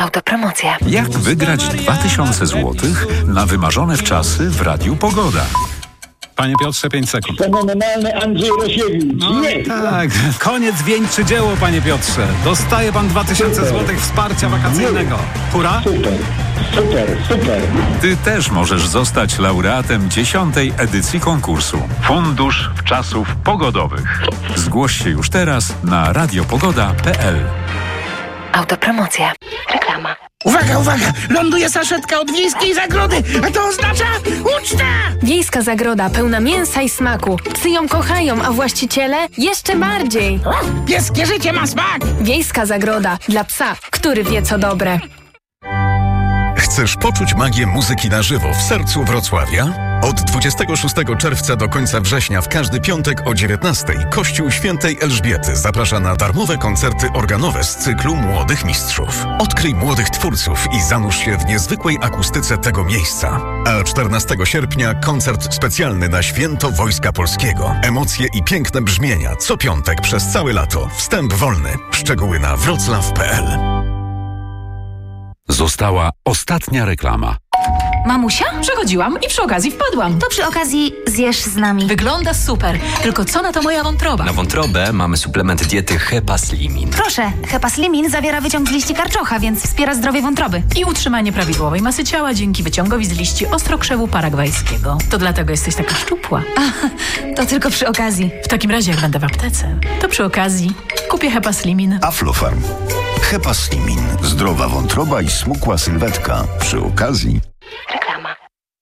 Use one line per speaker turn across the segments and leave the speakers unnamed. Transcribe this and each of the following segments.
Autopromocja.
Jak wygrać 2000 zł na wymarzone wczasy w Radiu Pogoda?
Panie Piotrze, 5 sekund.
Fenomenalny Andrzej Rosiewicz.
No tak, koniec wieńczy dzieło, panie Piotrze. Dostaje pan 2000 zł wsparcia wakacyjnego. Hurra?
Super.
Ty też możesz zostać laureatem 10. edycji konkursu Fundusz Wczasów Pogodowych. Zgłoś się już teraz na radiopogoda.pl.
Autopromocja. Reklama.
Uwaga! Ląduje saszetka od Wiejskiej Zagrody, a to oznacza uczta!
Wiejska Zagroda pełna mięsa i smaku. Psy ją kochają, a właściciele jeszcze bardziej.
Pieskie życie ma smak!
Wiejska Zagroda dla psa, który wie co dobre.
Chcesz poczuć magię muzyki na żywo w sercu Wrocławia? Od 26 czerwca do końca września w każdy piątek o 19:00 Kościół Świętej Elżbiety zaprasza na darmowe koncerty organowe z cyklu Młodych Mistrzów. Odkryj młodych twórców i zanurz się w niezwykłej akustyce tego miejsca. A 14 sierpnia koncert specjalny na Święto Wojska Polskiego. Emocje i piękne brzmienia co piątek przez całe lato. Wstęp wolny. Szczegóły na wroclaw.pl.
Została ostatnia reklama.
Mamusia? Przechodziłam i przy okazji wpadłam.
To przy okazji zjesz z nami.
Wygląda super. Tylko co na to moja wątroba?
Na wątrobę mamy suplement diety Hepaslimin.
Proszę, Hepaslimin zawiera wyciąg z liści karczocha, więc wspiera zdrowie wątroby.
I utrzymanie prawidłowej masy ciała dzięki wyciągowi z liści ostrokrzewu paragwajskiego. To dlatego jesteś taka szczupła.
To tylko przy okazji.
W takim razie jak będę w aptece, to przy okazji kupię Hepaslimin.
Aflofarm. Hepaslimin. Zdrowa wątroba i smukła sylwetka. Przy okazji.
Reklama.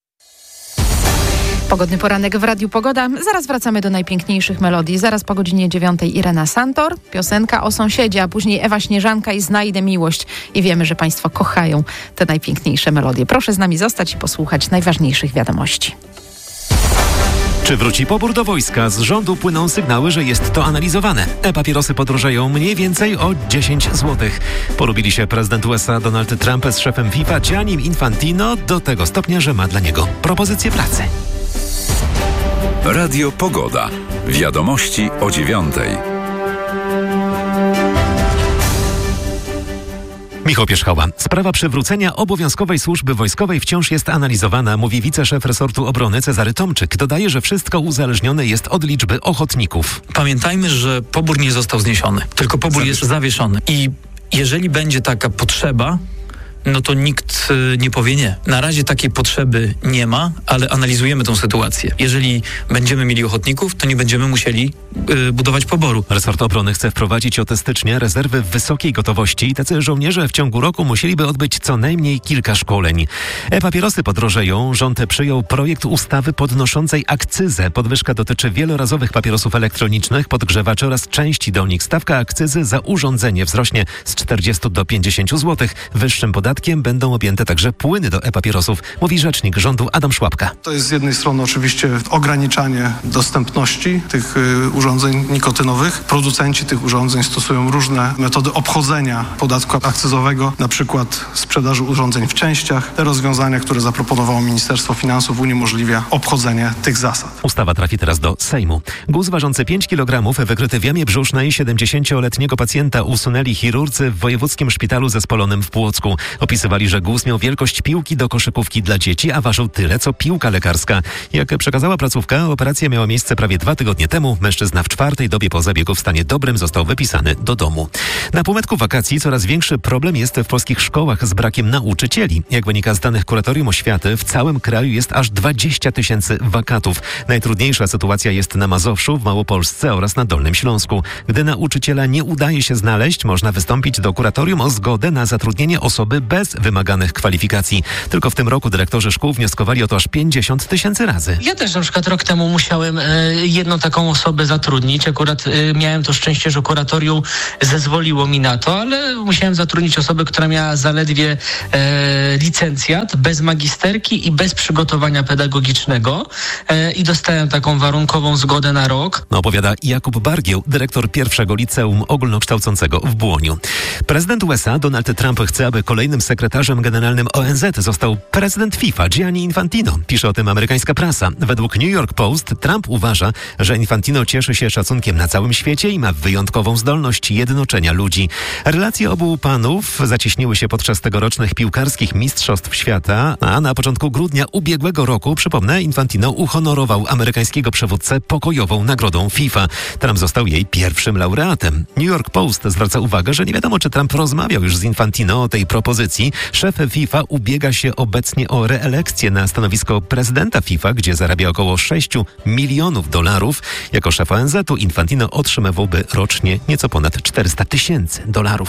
Pogodny poranek w Radiu Pogoda. Zaraz wracamy do najpiękniejszych melodii. Zaraz po godzinie 9:00 Irena Santor, piosenka o sąsiedzie, a później Ewa Śnieżanka i Znajdę miłość. I wiemy, że Państwo kochają te najpiękniejsze melodie. Proszę z nami zostać i posłuchać najważniejszych wiadomości.
Czy wróci pobór do wojska? Z rządu płyną sygnały, że jest to analizowane. E-papierosy podrożeją mniej więcej o 10 zł. Polubili się prezydent USA Donald Trump z szefem FIFA Giannim Infantino do tego stopnia, że ma dla niego propozycję pracy.
Radio Pogoda. Wiadomości o 9:00.
Michał Pierzchała. Sprawa przywrócenia obowiązkowej służby wojskowej wciąż jest analizowana, mówi wiceszef resortu obrony Cezary Tomczyk. Dodaje, że wszystko uzależnione jest od liczby ochotników.
Pamiętajmy, że pobór nie został zniesiony, tylko pobór jest zawieszony. I jeżeli będzie taka potrzeba, no to nikt nie powie nie. Na razie takiej potrzeby nie ma, ale analizujemy tą sytuację. Jeżeli będziemy mieli ochotników, to nie będziemy musieli budować poboru.
Resort obrony chce wprowadzić od stycznia rezerwy w wysokiej gotowości i tacy żołnierze w ciągu roku musieliby odbyć co najmniej kilka szkoleń. E-papierosy podrożeją. Rząd przyjął projekt ustawy podnoszącej akcyzę. Podwyżka dotyczy wielorazowych papierosów elektronicznych, podgrzewaczy oraz części do nich. Stawka akcyzy za urządzenie wzrośnie z 40 do 50 zł. Wyższym podatkiem będą objęte także płyny do e-papierosów, mówi rzecznik rządu Adam Szłapka.
To jest z jednej strony oczywiście ograniczanie dostępności tych urządzeń nikotynowych. Producenci tych urządzeń stosują różne metody obchodzenia podatku akcyzowego, na przykład sprzedaży urządzeń w częściach. Te rozwiązania, które zaproponowało Ministerstwo Finansów, uniemożliwia obchodzenie tych zasad.
Ustawa trafi teraz do Sejmu. Guz ważący 5 kg wykryty w jamie brzusznej 70-letniego pacjenta usunęli chirurdzy w Wojewódzkim Szpitalu Zespolonym w Płocku. Opisywali, że guz miał wielkość piłki do koszykówki dla dzieci, a ważył tyle, co piłka lekarska. Jak przekazała placówka, operacja miała miejsce prawie 2 tygodnie temu. Mężczyzna w 4. dobie po zabiegu w stanie dobrym został wypisany do domu. Na półmetku wakacji coraz większy problem jest w polskich szkołach z brakiem nauczycieli. Jak wynika z danych Kuratorium Oświaty, w całym kraju jest aż 20 000 wakatów. Najtrudniejsza sytuacja jest na Mazowszu, w Małopolsce oraz na Dolnym Śląsku. Gdy nauczyciela nie udaje się znaleźć, można wystąpić do kuratorium o zgodę na zatrudnienie osoby bez wymaganych kwalifikacji. Tylko w tym roku dyrektorzy szkół wnioskowali o to aż 50 000 razy.
Ja też na przykład rok temu musiałem jedną taką osobę zatrudnić. Akurat miałem to szczęście, że kuratorium zezwoliło mi na to, ale musiałem zatrudnić osobę, która miała zaledwie licencjat, bez magisterki i bez przygotowania pedagogicznego i dostałem taką warunkową zgodę na rok.
Opowiada Jakub Bargieł, dyrektor pierwszego liceum ogólnokształcącego w Błoniu. Prezydent USA Donald Trump chce, aby kolejnym nowym sekretarzem generalnym ONZ został prezydent FIFA Gianni Infantino. Pisze o tym amerykańska prasa. Według New York Post Trump uważa, że Infantino cieszy się szacunkiem na całym świecie i ma wyjątkową zdolność jednoczenia ludzi. Relacje obu panów zacieśniły się podczas tegorocznych piłkarskich mistrzostw świata, a na początku grudnia ubiegłego roku, przypomnę, Infantino uhonorował amerykańskiego przywódcę pokojową nagrodą FIFA. Trump został jej pierwszym laureatem. New York Post zwraca uwagę, że nie wiadomo, czy Trump rozmawiał już z Infantino o tej propozycji. Szef FIFA ubiega się obecnie o reelekcję na stanowisko prezydenta FIFA, gdzie zarabia około $6 milionów. Jako szef ONZ-u Infantino otrzymywałby rocznie nieco ponad $400,000.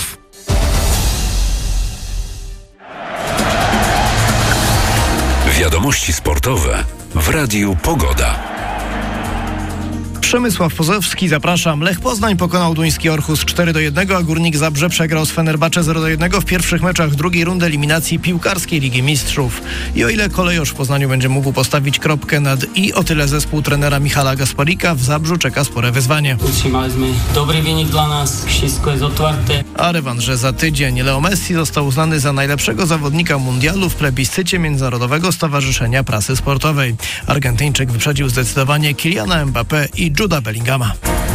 Wiadomości sportowe w Radiu Pogoda.
Przemysław Pozowski, zapraszam. Lech Poznań pokonał duński Orhus 4-1, a Górnik Zabrze przegrał z Fenerbahce 0-1 w pierwszych meczach drugiej rundy eliminacji piłkarskiej Ligi Mistrzów. I o ile kolejorz w Poznaniu będzie mógł postawić kropkę nad i, o tyle zespół trenera Michala Gasparika w Zabrzu czeka spore wyzwanie.
Utrzymaliśmy dobry wynik dla nas, wszystko jest otwarte.
A rewanże za tydzień. Leo Messi został uznany za najlepszego zawodnika mundialu w plebiscycie Międzynarodowego Stowarzyszenia Prasy Sportowej. Argentyńczyk wyprzedził zdecydowanie Kyliana Mbappé i Juda Bellingama.